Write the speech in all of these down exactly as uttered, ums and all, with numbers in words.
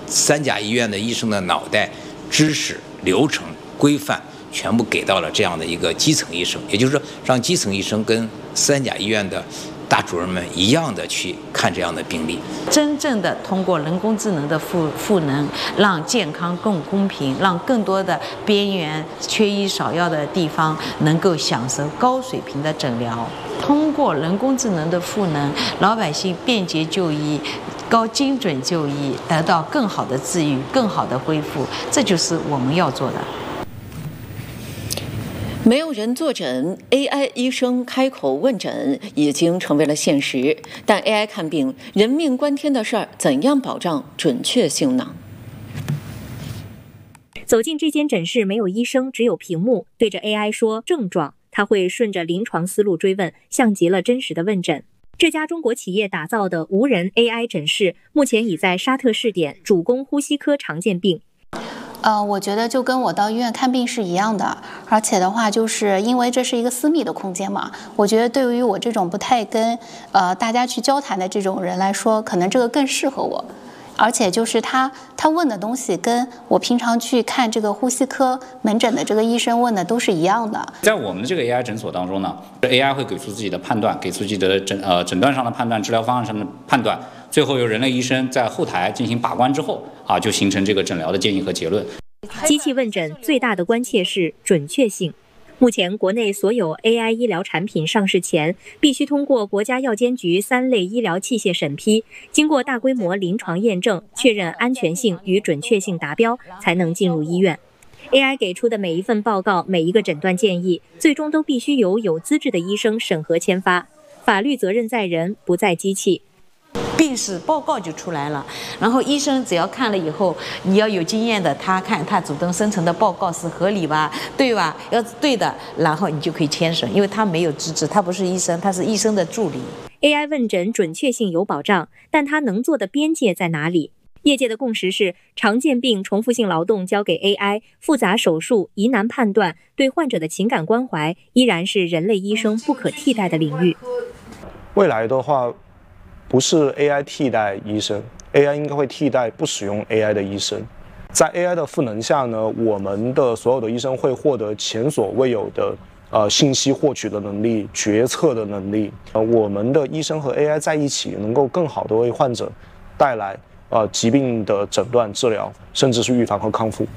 三甲医院的医生的脑袋、知识、流程、规范，全部给到了这样的一个基层医生，也就是说，让基层医生跟三甲医院的大主任们一样的去看这样的病例， 真正的通过人工智能的赋赋能，让健康更公平，让更多的边缘缺医少药的地方能够享受高水平的诊疗。通过人工智能的赋能，老百姓便捷就医、高精准就医，得到更好的治愈、更好的恢复，这就是我们要做的。 没有人坐诊 ，A I 医生开口问诊已经成为了现实。但 A I 看病，人命关天的事儿，怎样保障准确性呢？ 走进这间诊室，没有医生，只有屏幕，对着 A I 说症状，他会顺着临床思路追问，像极了真实的问诊。这家中国企业打造的无人 A I 诊室，目前已在沙特试点，主攻呼吸科常见病。 呃，我觉得就跟我到医院看病是一样的，而且的话，就是因为这是一个私密的空间嘛，我觉得对于我这种不太跟呃大家去交谈的这种人来说，可能这个更适合我。而且就是他他问的东西跟我平常去看这个呼吸科门诊的这个医生问的都是一样的。 在我们的这个 A I 诊所当中呢 ，A I 会给出自己的判断，给出自己的诊呃诊断上的判断、治疗方案上的判断，最后由人类医生在后台进行把关之后啊，就形成这个诊疗的建议和结论。 机器问诊最大的关切是准确性。目前，国内所有 A I 医疗产品上市前，必须通过国家药监局三类医疗器械审批，经过大规模临床验证，确认安全性与准确性达标，才能进入医院。A I 给出的每一份报告、每一个诊断建议，最终都必须由有资质的医生审核签发。法律责任在人，不在机器。 病史报告就出来了，然后医生只要看了以后，你要有经验的，他看他主动生成的报告是合理吧，对吧？要是对的，然后你就可以签审，因为他没有资质，他不是医生，他是医生的助理。 A I 问诊准确性有保障，但它能做的边界在哪里？业界的共识是，常见病、重复性劳动交给 A I， 复杂手术、疑难判断、对患者的情感关怀，依然是人类医生不可替代的领域。 未来的话，不是 A I 替代医生 ，A I 应该会替代不使用 A I 的医生。在 A I 的赋能下呢，我们的所有的医生会获得前所未有的呃信息获取的能力、决策的能力。呃，我们的医生和 A I 在一起，能够更好的为患者带来呃疾病的诊断、治疗，甚至是预防和康复。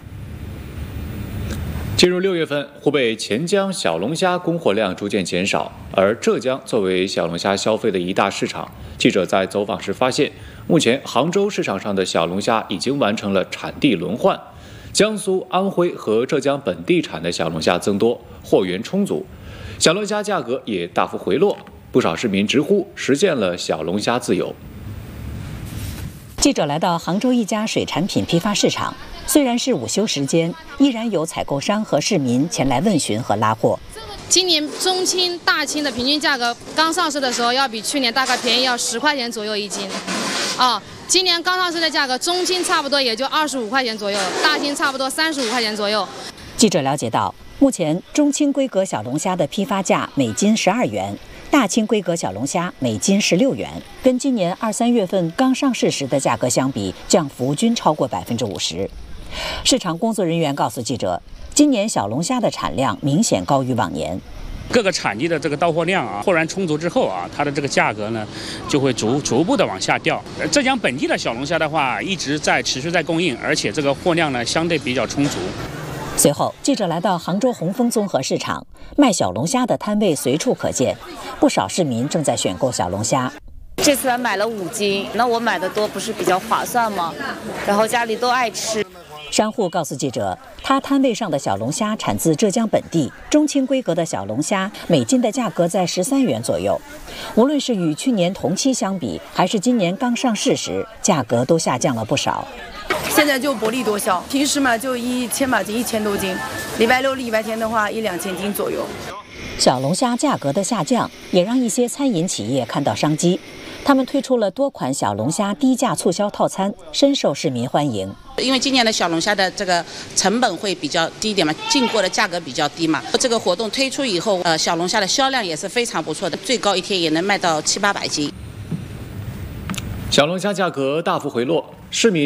进入六月份，湖北潜江小龙虾供货量逐渐减少，而浙江作为小龙虾消费的一大市场，记者在走访时发现，目前杭州市场上的小龙虾已经完成了产地轮换，江苏、安徽和浙江本地产的小龙虾增多，货源充足，小龙虾价格也大幅回落，不少市民直呼实现了小龙虾自由。 记者来到杭州一家水产品批发市场，虽然是午休时间，依然有采购商和市民前来问询和拉货。 今年中青、大青的平均价格刚上市的时候，要比去年大概便宜要十块钱左右一斤。啊，今年刚上市的价格，中青差不多也就二十五块钱左右，大青差不多三十五块钱左右。 记者了解到，目前中青规格小龙虾的批发价每斤十二元。大青规格小龙虾每斤十六元，跟今年二三月份刚上市时的价格相比，降幅均超过百分之五十。市场工作人员告诉记者，今年小龙虾的产量明显高于往年。 各个产地的这个到货量啊，货源充足之后啊，它的这个价格呢，就会逐逐步的往下掉。浙江本地的小龙虾的话，一直在持续在供应，而且这个货量呢，相对比较充足。 随后，记者来到杭州红枫综合市场，卖小龙虾的摊位随处可见，不少市民正在选购小龙虾。 这次还买了五斤，那我买的多不是比较划算吗？然后家里都爱吃。 商户告诉记者，他摊位上的小龙虾产自浙江本地，中青规格的小龙虾每斤的价格在十三元左右。无论是与去年同期相比，还是今年刚上市时，价格都下降了不少。 现在就薄利多销，平时嘛就一千把斤，一千多斤，礼拜六、礼拜天的话一两千斤左右。 小龙虾价格的下降，也让一些餐饮企业看到商机，他们推出了多款小龙虾低价促销套餐，深受市民欢迎。 因为今年的小龙虾的这个成本会比较低一点嘛，进货的价格比较低嘛。这个活动推出以后，呃，小龙虾的销量也是非常不错的，最高一天也能卖到七八百斤。 小龙虾价格大幅回落，市民